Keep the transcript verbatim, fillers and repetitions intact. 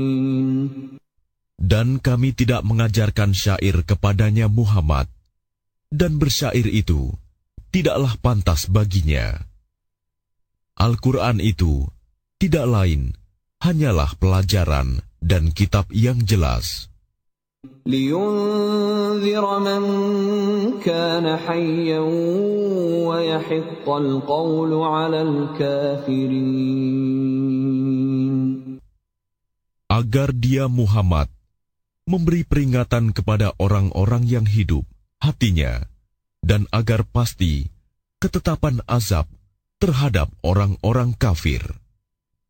Dan kami tidak mengajarkan syair kepadanya Muhammad, dan bersyair itu tidaklah pantas baginya. Al-Quran itu tidak lain hanyalah pelajaran dan kitab yang jelas. لِيُنذِرَ مَن كَانَ حَيًّا وَيَحِقَّ الْقَوْلُ عَلَى الْكَافِرِينَ. Agar dia Muhammad memberi peringatan kepada orang-orang yang hidup hatinya, dan agar pasti ketetapan azab terhadap orang-orang kafir.